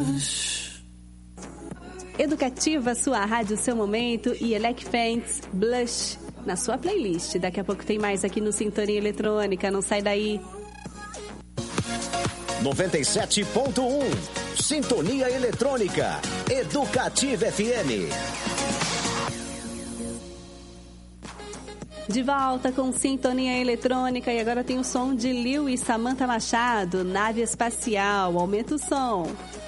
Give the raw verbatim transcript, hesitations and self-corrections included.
Educativa, sua rádio, seu momento, e Elec Fents, Blush, na sua playlist. Daqui a pouco tem mais aqui no Sintonia Eletrônica, não sai daí. noventa e sete ponto um, Sintonia Eletrônica, Educativa F M. De volta com Sintonia Eletrônica, e agora tem o som de Liu e Samantha Machado, Nave Espacial. Aumenta o som.